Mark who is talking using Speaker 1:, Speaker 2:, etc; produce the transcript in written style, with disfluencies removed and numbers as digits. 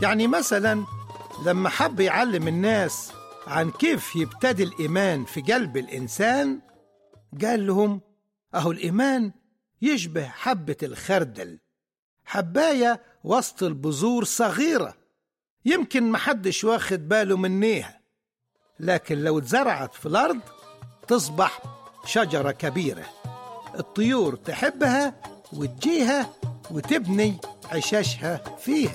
Speaker 1: يعني مثلا لما حب يعلم الناس عن كيف يبتدي الإيمان في قلب الإنسان، قال لهم أهو الإيمان يشبه حبة الخردل، حباية وسط البذور صغيرة يمكن محدش واخد باله منيها، لكن لو اتزرعت في الأرض تصبح شجرة كبيرة، الطيور تحبها وتجيها وتبني عشاشها فيها.